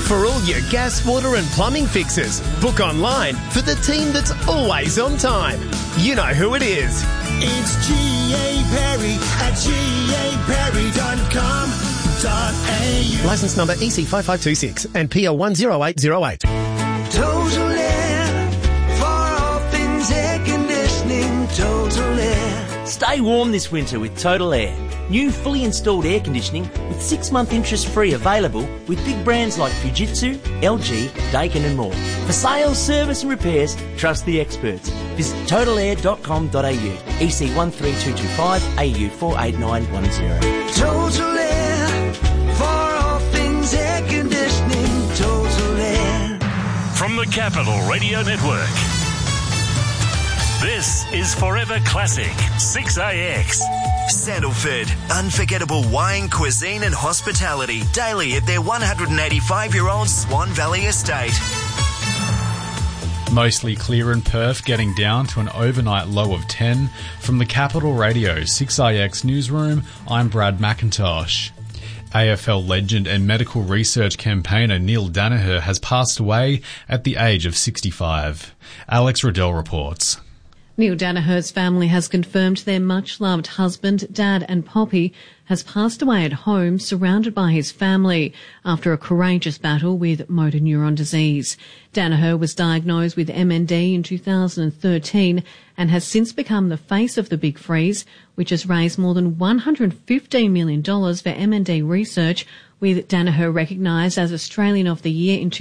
For all your gas, water and plumbing fixes, book online for the team that's always on time. You know who it is. It's G.A. Perry at gaperry.com.au. Licence number EC5526 and PL 10808. Total Air, for all things air conditioning, Total Air. Stay warm this winter with Total Air. New fully installed air conditioning with 6-month interest-free available with big brands like Fujitsu, LG, Daikin and more. For sales, service and repairs, trust the experts. Visit totalair.com.au, EC 13225, AU 48910. Total Air, for all things air conditioning, Total Air. From the Capital Radio Network, this is Forever Classic 6AX. Sandalford, unforgettable wine, cuisine and hospitality daily at their 185-year-old Swan Valley estate. Mostly clear in Perth, getting down to an overnight low of 10. From the Capital Radio 6IX newsroom, I'm Brad McIntosh. AFL legend and medical research campaigner Neil Daniher has passed away at the age of 65. Alex Riddell reports. Neil Daniher's family has confirmed their much-loved husband, Dad and Poppy has passed away at home surrounded by his family after a courageous battle with motor neuron disease. Daniher was diagnosed with MND in 2013 and has since become the face of the Big Freeze, which has raised more than $115 million for MND research, with Daniher recognised as Australian of the Year in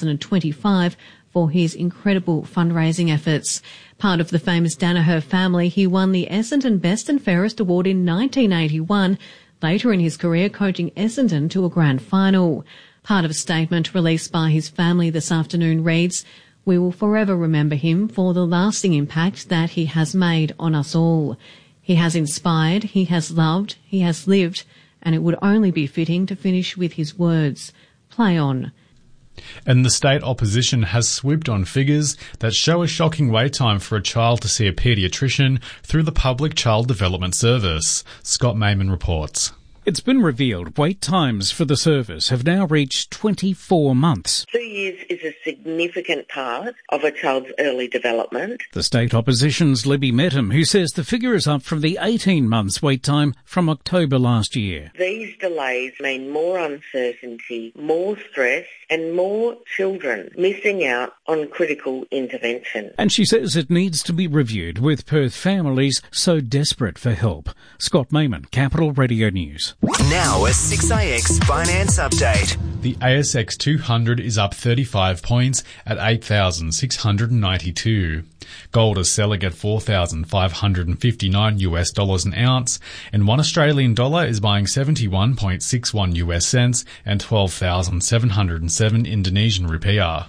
2025 for his incredible fundraising efforts. Part of the famous Daniher family, he won the Essendon Best and Fairest Award in 1981, later in his career coaching Essendon to a grand final. Part of a statement released by his family this afternoon reads, "We will forever remember him for the lasting impact that he has made on us all. He has inspired, he has loved, he has lived, and it would only be fitting to finish with his words. Play on." And the state opposition has swooped on figures that show a shocking wait time for a child to see a paediatrician through the Public Child Development Service. Scott Mayman reports. It's been revealed wait times for the service have now reached 24 months. 2 years is a significant part of a child's early development. The state opposition's Libby Mettam, who says the figure is up from the 18 months wait time from October last year. These delays mean more uncertainty, more stress, and more children missing out on critical intervention. And she says it needs to be reviewed with Perth families so desperate for help. Scott Mayman, Capital Radio News. Now a 6AX finance update. The ASX 200 is up 35 points at 8,692. Gold is selling at $4,559 US an ounce, and 1 Australian dollar is buying 71.61 US cents and 12,707 Indonesian rupiah.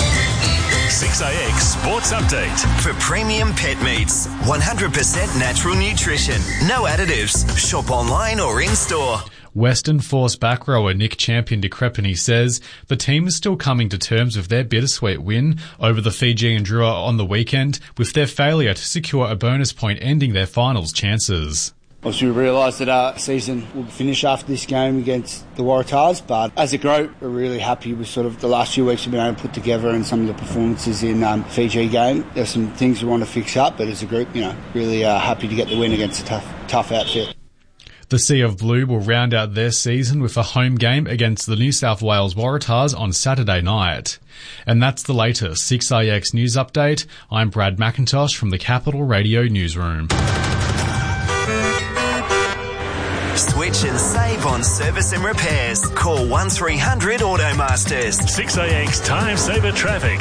6AX Sports Update. For premium pet meats, 100% natural nutrition, no additives. Shop online or in-store. Western Force back rower Nick Champion de Crepigny says the team is still coming to terms with their bittersweet win over the Fijian Drua on the weekend, with their failure to secure a bonus point ending their finals chances. Obviously, we realised that our season would finish after this game against the Waratahs, but as a group, we're really happy with sort of the last few weeks we've been able to put together and some of the performances in the Fiji game. There's some things we want to fix up, but as a group, really happy to get the win against a tough outfit. The Sea of Blue will round out their season with a home game against the New South Wales Waratahs on Saturday night. And that's the latest 6IX News Update. I'm Brad McIntosh from the Capital Radio Newsroom. Switch and save on service and repairs. Call 1300 Automasters. 6AX Time Saver Traffic.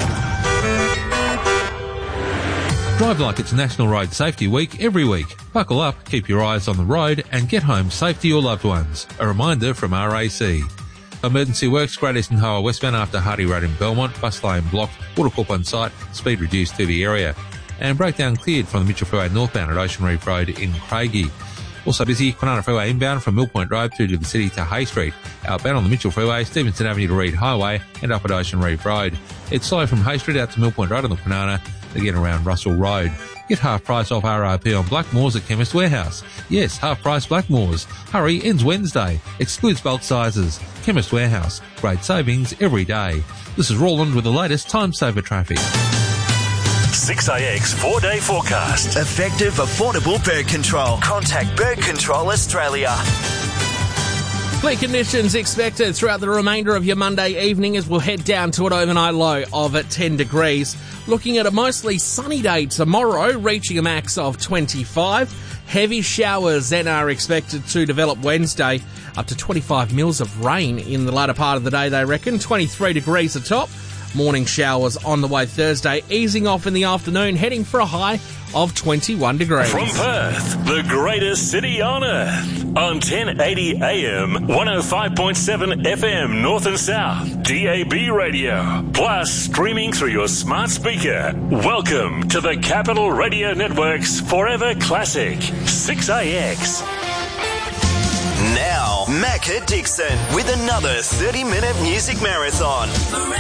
Drive like it's National Road Safety Week every week. Buckle up, keep your eyes on the road and get home safe to your loved ones. A reminder from RAC. Emergency works, Great Eastern Highway westbound after Hardy Road in Belmont. Bus lane blocked, Watercorp on site, speed reduced to the area. And breakdown cleared from the Mitchell Freeway northbound at Ocean Reef Road in Craigie. Also busy, Kwinana Freeway inbound from Mill Point Road through to the city to Hay Street. Outbound on the Mitchell Freeway, Stevenson Avenue to Reed Highway and up at Ocean Reef Road. It's slow from Hay Street out to Mill Point Road on the Kwinana Again around Russell Road. Get half price off RRP on Blackmores at Chemist Warehouse. Yes, half price Blackmores. Hurry, ends Wednesday. Excludes bulk sizes. Chemist Warehouse. Great savings every day. This is Roland with the latest Time Saver traffic. 6AX 4-day forecast. Effective, affordable bird control. Contact Bird Control Australia. Bleak conditions expected throughout the remainder of your Monday evening as we'll head down to an overnight low of 10 degrees. Looking at a mostly sunny day tomorrow, reaching a max of 25. Heavy showers then are expected to develop Wednesday, up to 25 mils of rain in the latter part of the day, they reckon. 23 degrees atop. Morning showers on the way Thursday, easing off in the afternoon, heading for a high of 21 degrees. From Perth, the greatest city on earth, on 1080 AM, 105.7 FM North and South, DAB radio, plus streaming through your smart speaker. Welcome to the Capital Radio Network's Forever Classic, 6AX. Now, Macca Dixon with another 30-minute music marathon.